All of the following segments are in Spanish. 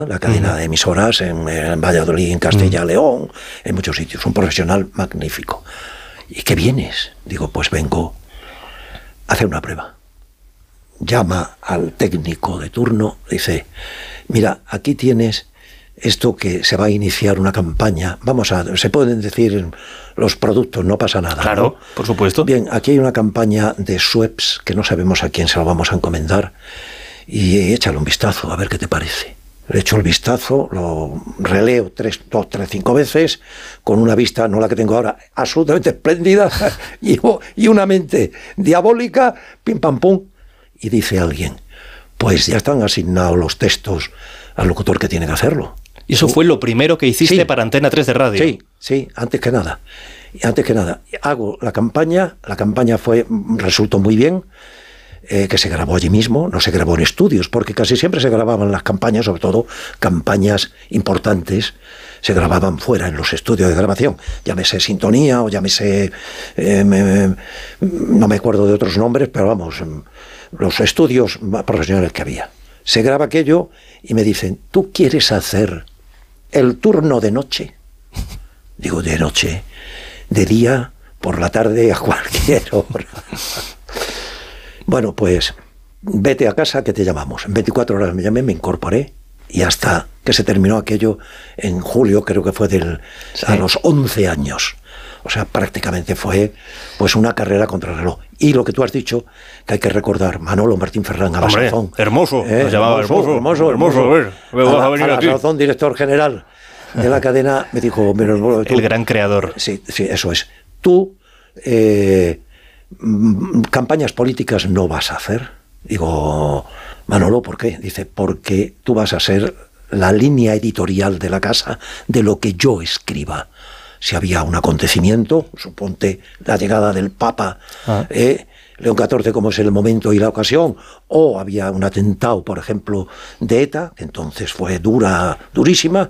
la cadena de emisoras en Valladolid, en Castilla y León, en muchos sitios. Un profesional magnífico. ¿Y qué vienes? Digo, pues vengo a hacer una prueba. Llama al técnico de turno, dice, mira, aquí tienes esto que se va a iniciar una campaña. Se pueden decir los productos, no pasa nada. Claro, ¿no? Por supuesto. Bien, aquí hay una campaña de Schweppes que no sabemos a quién se lo vamos a encomendar y échale un vistazo, a ver qué te parece. Le echo el vistazo, lo releo 5 veces, con una vista, no la que tengo ahora, absolutamente espléndida, y una mente diabólica, pim pam pum, y dice alguien, pues ya están asignados los textos al locutor que tiene que hacerlo. ¿Y eso fue lo primero que hiciste para Antena 3 de radio? Sí, antes que nada, hago la campaña resultó muy bien, que se grabó allí mismo, no se grabó en estudios, porque casi siempre se grababan las campañas, sobre todo campañas importantes, se grababan fuera, en los estudios de grabación, llámese Sintonía o llámese, no me acuerdo de otros nombres, pero vamos, los estudios profesionales que había. Se graba aquello y me dicen, ¿tú quieres hacer el turno de noche? Digo, de noche, de día, por la tarde, a cualquier hora. Bueno, pues vete a casa que te llamamos. En 24 horas me llamé, me incorporé y hasta que se terminó aquello en julio, creo que fue a los 11 años. O sea, prácticamente fue pues una carrera contra el reloj. Y lo que tú has dicho, que hay que recordar, Manolo Martín Ferrán, a la sazón. Hermoso, nos llamaba hermoso. A la sazón, director general de la cadena, me dijo... Tú, el gran creador. Sí, eso es. Tú... campañas políticas no vas a hacer. Digo, Manolo, ¿por qué? Dice, porque tú vas a ser la línea editorial de la casa de lo que yo escriba. Si había un acontecimiento, suponte la llegada del Papa, León XIV, como es el momento y la ocasión, o había un atentado, por ejemplo, de ETA, que entonces fue durísima,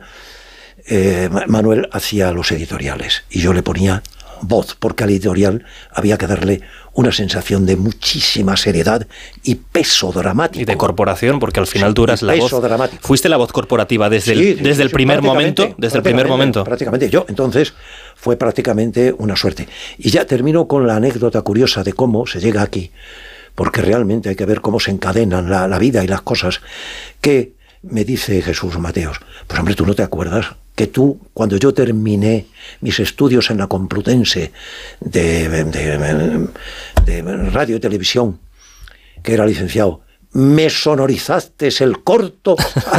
Manuel hacía los editoriales y yo le ponía voz, porque al editorial había que darle una sensación de muchísima seriedad y peso dramático. Y de corporación, porque al final tú eras la voz. Dramático. ¿Fuiste la voz corporativa desde el primer momento? Desde el primer momento. Prácticamente. Yo, entonces, fue prácticamente una suerte. Y ya termino con la anécdota curiosa de cómo se llega aquí, porque realmente hay que ver cómo se encadenan la vida y las cosas, que me dice Jesús Mateos, pues hombre, ¿tú no te acuerdas que tú, cuando yo terminé mis estudios en la Complutense de radio y televisión, que era licenciado, me sonorizaste el corto?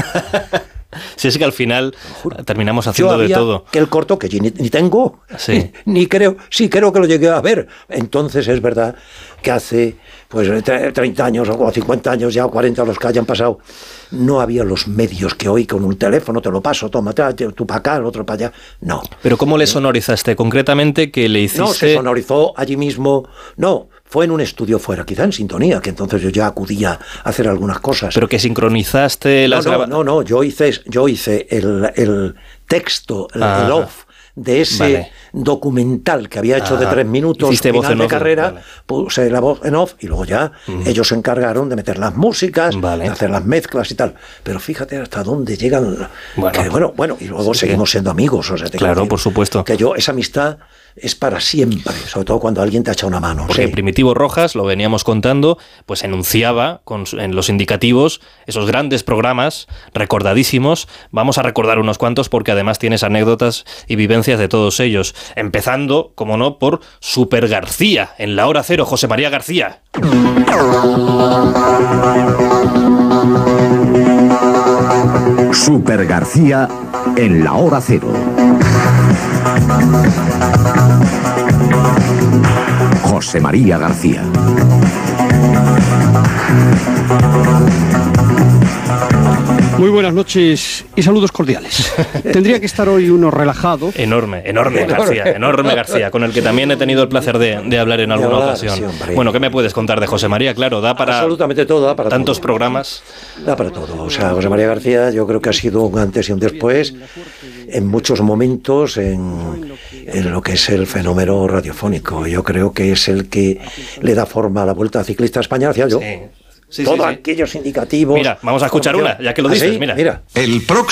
Si es que al final terminamos haciendo de todo. Que el corto, que ni tengo, ni creo que lo llegué a ver. Entonces es verdad que hace pues 30 años o 50 años ya, o 40 los que hayan pasado, no había los medios que hoy con un teléfono te lo paso, toma, tú para acá, el otro para allá. No. ¿Pero cómo le sonorizaste concretamente? ¿Que le hiciste? No, se sonorizó allí mismo. No, fue en un estudio fuera, quizá en Sintonía, que entonces yo ya acudía a hacer algunas cosas. ¿Pero que sincronizaste las grabaciones? No, yo hice el texto, el off de ese documental que había hecho de 3 minutos, final de carrera, puse la voz en off y luego ya ellos se encargaron de meter las músicas, de hacer las mezclas y tal. Pero fíjate hasta dónde llegan. Bueno, y luego seguimos siendo amigos. O sea, claro, por supuesto. Que esa amistad es para siempre, sobre todo cuando alguien te echa una mano. Porque Primitivo Rojas, lo veníamos contando, pues enunciaba en los indicativos esos grandes programas recordadísimos. Vamos a recordar unos cuantos porque además tienes anécdotas y vivencias de todos ellos. Empezando, como no, por Super García, en la hora cero, José María García. Super García en la hora cero. José María García. Muy buenas noches y saludos cordiales. Tendría que estar hoy uno relajado. Enorme García, con el que también he tenido el placer de hablar en alguna ocasión. Sí, bueno, ¿qué me puedes contar de José María? Claro, da para absolutamente todo, da para tantos programas. Da para todo. O sea, José María García yo creo que ha sido un antes y un después en muchos momentos en lo que es el fenómeno radiofónico. Yo creo que es el que le da forma a la Vuelta Ciclista a España, hacia yo. Todos aquellos indicativos. Mira, vamos a escuchar una, ya que lo dices, ¿Sí? mira. El próximo